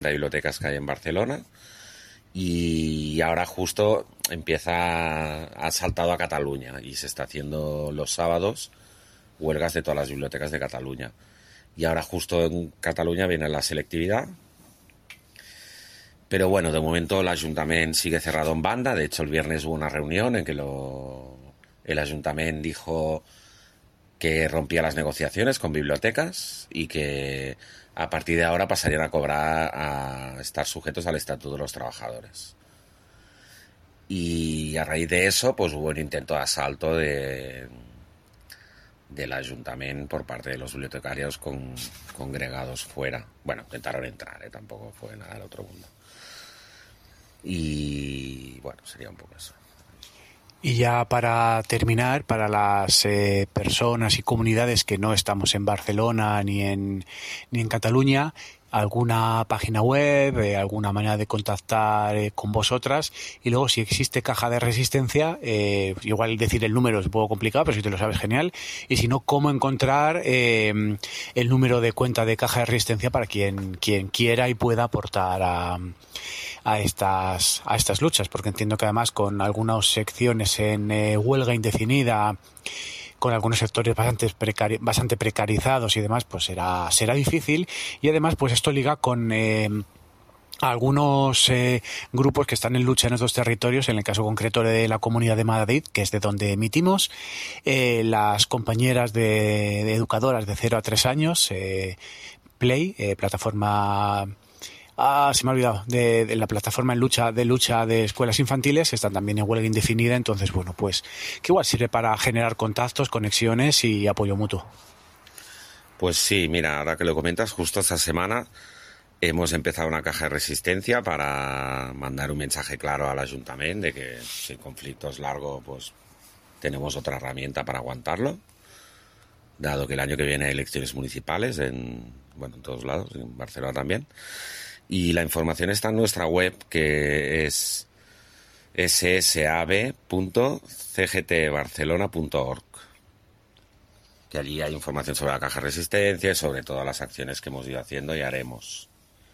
bibliotecas que hay en Barcelona. Y ahora justo ha saltado a Cataluña y se está haciendo los sábados huelgas de todas las bibliotecas de Cataluña. Y ahora justo en Cataluña viene la selectividad. Pero bueno, de momento el Ayuntamiento sigue cerrado en banda. De hecho, el viernes hubo una reunión en que el Ayuntamiento dijo que rompía las negociaciones con bibliotecas y que a partir de ahora pasarían a cobrar, a estar sujetos al Estatuto de los Trabajadores. Y a raíz de eso, pues hubo un intento de asalto del Ayuntamiento por parte de los bibliotecarios congregados fuera. Bueno, intentaron entrar, tampoco fue nada del otro mundo. Y bueno, sería un poco eso. Y ya para terminar, para las personas y comunidades que no estamos en Barcelona ni en Cataluña, alguna página web, alguna manera de contactar con vosotras, y luego si existe caja de resistencia, igual decir el número es un poco complicado, pero si te lo sabes, genial, y si no, cómo encontrar el número de cuenta de caja de resistencia para quien quiera y pueda aportar a estas luchas, porque entiendo que además con algunas secciones en huelga indefinida, con algunos sectores bastante precarizados y demás, pues será difícil. Y además, pues esto liga con algunos grupos que están en lucha en estos territorios, en el caso concreto de la Comunidad de Madrid, que es de donde emitimos, las compañeras de educadoras de 0 a 3 años, Play, plataforma... se me ha olvidado, de la plataforma de lucha de escuelas infantiles, están también en huelga indefinida. Entonces, bueno, pues que igual sirve para generar contactos, conexiones y apoyo mutuo. Pues sí, mira, ahora que lo comentas, justo esta semana hemos empezado una caja de resistencia para mandar un mensaje claro al Ayuntamiento de que si el conflicto es largo, pues tenemos otra herramienta para aguantarlo, dado que el año que viene hay elecciones municipales en todos lados, en Barcelona también. Y la información está en nuestra web, que es ssab.cgtbarcelona.org, que allí hay información sobre la caja de resistencia y sobre todas las acciones que hemos ido haciendo y haremos.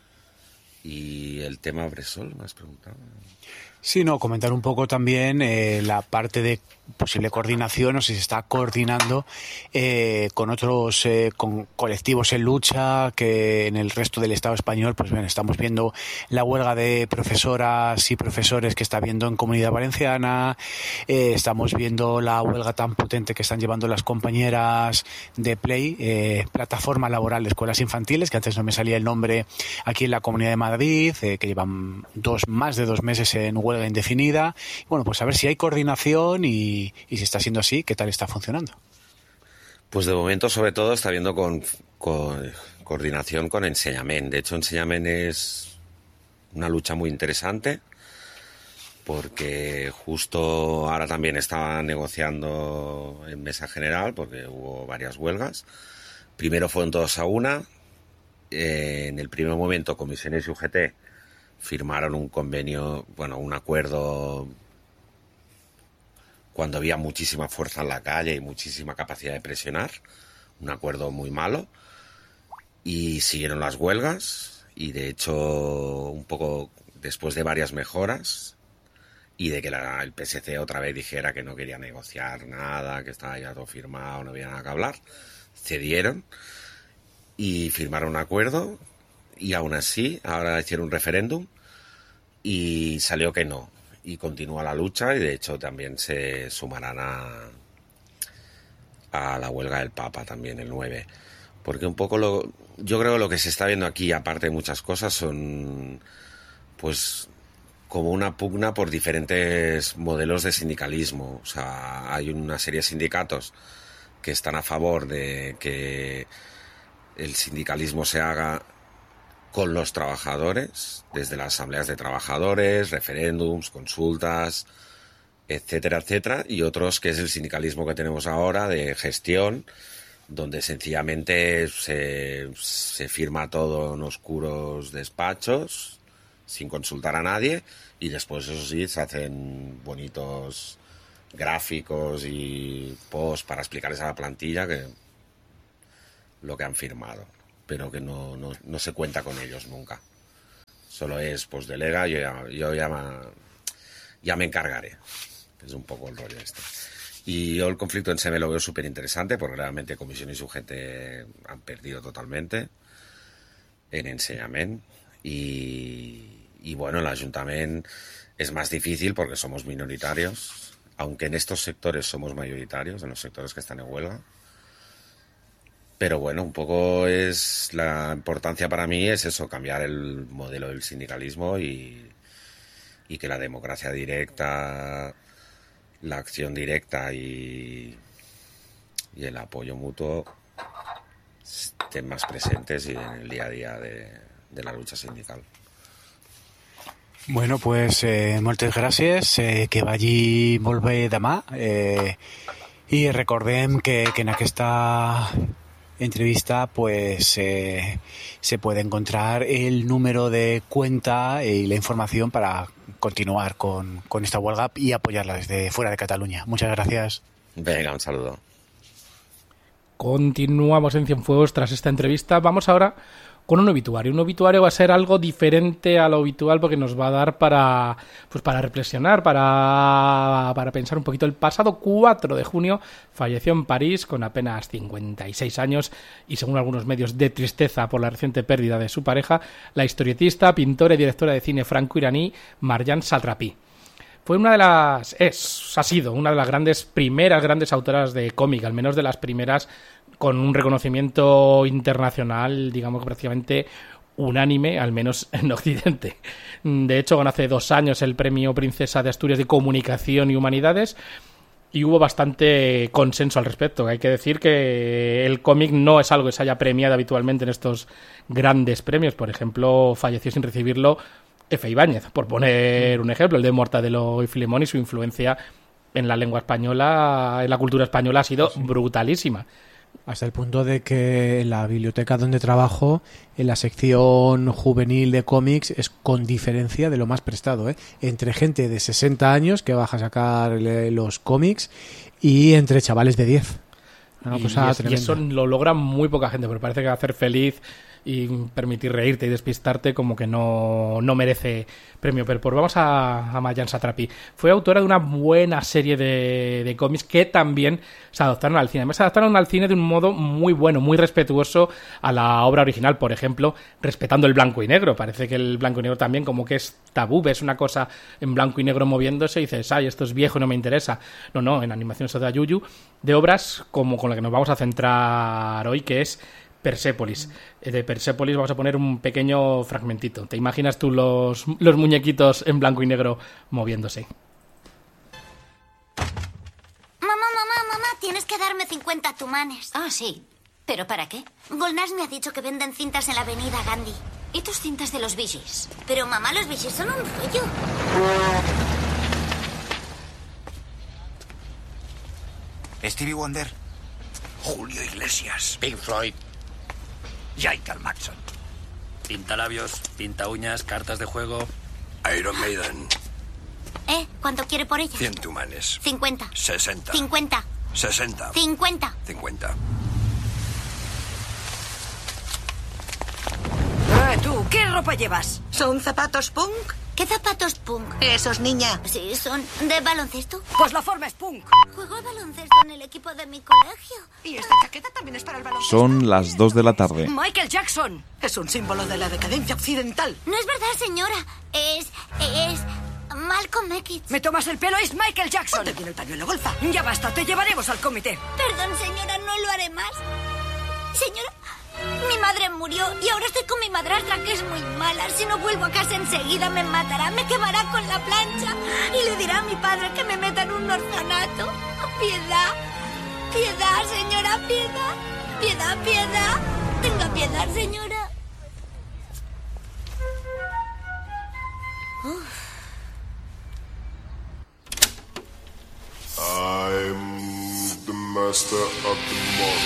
Y el tema Bresol, ¿me has preguntado? Sí, no, comentar un poco también la parte de posible coordinación, o si se está coordinando con otros con colectivos en lucha que en el resto del Estado español. Pues bien, estamos viendo la huelga de profesoras y profesores que está habiendo en Comunidad Valenciana, estamos viendo la huelga tan potente que están llevando las compañeras de Play, plataforma laboral de escuelas infantiles, que antes no me salía el nombre, aquí en la Comunidad de Madrid, que llevan más de 2 meses en huelga indefinida. Bueno, pues a ver si hay coordinación y si está siendo así, ¿qué tal está funcionando? Pues de momento, sobre todo, está habiendo con coordinación con Enseñament. De hecho, Enseñament es una lucha muy interesante, porque justo ahora también estaba negociando en mesa general, porque hubo varias huelgas. Primero fueron todos a una. En el primer momento, Comisiones y UGT firmaron un convenio, un acuerdo, cuando había muchísima fuerza en la calle y muchísima capacidad de presionar, un acuerdo muy malo, y siguieron las huelgas. Y de hecho, un poco después de varias mejoras y de que el PSC otra vez dijera que no quería negociar nada, que estaba ya todo firmado, no había nada que hablar, cedieron y firmaron un acuerdo. Y aún así, ahora hicieron un referéndum y salió que no. Y continúa la lucha, y de hecho también se sumarán a la huelga del Papa también el 9. Porque un poco yo creo que lo que se está viendo aquí, aparte de muchas cosas, son pues como una pugna por diferentes modelos de sindicalismo. O sea, hay una serie de sindicatos que están a favor de que el sindicalismo se haga con los trabajadores, desde las asambleas de trabajadores, referéndums, consultas, etcétera, etcétera, y otros que es el sindicalismo que tenemos ahora de gestión, donde sencillamente se firma todo en oscuros despachos, sin consultar a nadie, y después, eso sí, se hacen bonitos gráficos y posts para explicarles a la plantilla lo que han firmado, pero que no se cuenta con ellos nunca. Solo es, pues delega, yo ya me encargaré. Es un poco el rollo este. Y yo el conflicto en SEME lo veo súper interesante porque realmente comisión y su gente han perdido totalmente en enseñament. Y bueno, el ayuntamiento es más difícil porque somos minoritarios, aunque en estos sectores somos mayoritarios, en los sectores que están en huelga. Pero bueno, un poco es la importancia para mí es eso, cambiar el modelo del sindicalismo y que la democracia directa, la acción directa y el apoyo mutuo estén más presentes y en el día a día de la lucha sindical. Bueno, pues moltes gràcies, que vagi molt bé demà, i recordem que en aquesta entrevista pues se puede encontrar el número de cuenta y la información para continuar con esta huelga y apoyarla desde fuera de Cataluña. Muchas gracias. Venga, un saludo. Continuamos en Cienfuegos tras esta entrevista. Vamos ahora con un obituario. Un obituario va a ser algo diferente a lo habitual porque nos va a dar para reflexionar, para pensar un poquito. El pasado 4 de junio falleció en París con apenas 56 años y, según algunos medios, de tristeza por la reciente pérdida de su pareja, la historietista, pintora y directora de cine franco-iraní Marjane Satrapi. Ha sido una de las primeras grandes autoras de cómic, al menos de las primeras con un reconocimiento internacional, digamos que prácticamente unánime, al menos en Occidente. De hecho, ganó hace 2 años el Premio Princesa de Asturias de Comunicación y Humanidades y hubo bastante consenso al respecto. Hay que decir que el cómic no es algo que se haya premiado habitualmente en estos grandes premios. Por ejemplo, falleció sin recibirlo Efe Ibáñez, por poner un ejemplo, el de Mortadelo y Filemón, y su influencia en la lengua española, en la cultura española, ha sido brutalísima. Hasta el punto de que en la biblioteca donde trabajo, en la sección juvenil de cómics, es con diferencia de lo más prestado, entre gente de 60 años que baja a sacar los cómics y entre chavales de 10. Una cosa tremenda. Y eso lo logra muy poca gente, pero parece que hacer feliz y permitir reírte y despistarte como que no merece premio. Pero pues vamos a Marjane Satrapi. Fue autora de una buena serie de cómics que también se adaptaron al cine. Además, se adaptaron al cine de un modo muy bueno, muy respetuoso a la obra original. Por ejemplo, respetando el blanco y negro. Parece que el blanco y negro también como que es tabú. Ves una cosa en blanco y negro moviéndose y dices, ay, esto es viejo y no me interesa. No, en animación se da yuyu de obras como con la que nos vamos a centrar hoy, que es Persépolis. De Persépolis vamos a poner un pequeño fragmentito. ¿Te imaginas tú los muñequitos en blanco y negro moviéndose? Mamá, tienes que darme 50 tumanes. Ah, sí. ¿Pero para qué? Golnás me ha dicho que venden cintas en la avenida Gandhi. ¿Y tus cintas de los Bee-Gees? Pero mamá, los Bee-Gees son un rollo. Stevie Wonder, Julio Iglesias, Pink Floyd, Michael Jackson, pintalabios, pinta uñas, cartas de juego. Iron Maiden. ¿Cuánto quiere por ella? 100 tumanes. 50. 60. 50. 60. 50. 50. ¿Tú qué ropa llevas? ¿Son zapatos punk? ¿Qué zapatos punk? Esos, niña. Sí, son de baloncesto. Pues la forma es punk. Juego a baloncesto en el equipo de mi colegio. Y esta chaqueta también es para el baloncesto. Son las 2 de la tarde. Michael Jackson. Es un símbolo de la decadencia occidental. No es verdad, señora. Es Malcolm X. ¿Me tomas el pelo? Es Michael Jackson. Ponte bien el pañuelo, golfa. Ya basta, te llevaremos al comité. Perdón, señora, no lo haré más. Señora, mi madre murió y ahora estoy con mi madrastra, que es muy mala. Si no vuelvo a casa enseguida me matará, me quemará con la plancha y le dirá a mi padre que me meta en un orfanato. Piedad, piedad, señora, piedad. Piedad, piedad. Tenga piedad, señora. I'm the master of the moment.